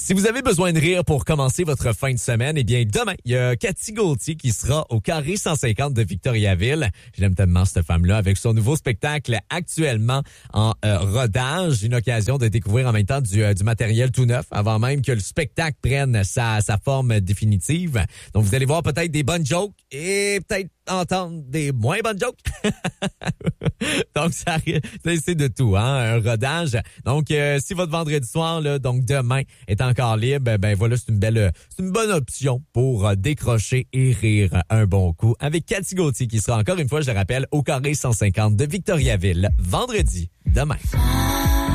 Si vous avez besoin de rire pour commencer votre fin de semaine, eh bien, demain, il y a Cathy Gauthier qui sera au Carré 150 de Victoriaville. Je l'aime tellement, cette femme-là, avec son nouveau spectacle actuellement en rodage. Une occasion de découvrir en même temps du matériel tout neuf avant même que le spectacle prenne sa forme définitive. Donc, vous allez voir peut-être des bonnes jokes et peut-être entendre des moins bonnes jokes. Donc, c'est de tout, hein, un rodage. Donc, si votre vendredi soir, là, donc demain, est encore libre, ben voilà, c'est une bonne option pour décrocher et rire un bon coup avec Cathy Gauthier qui sera encore une fois, je le rappelle, au Carré 150 de Victoriaville, vendredi, demain.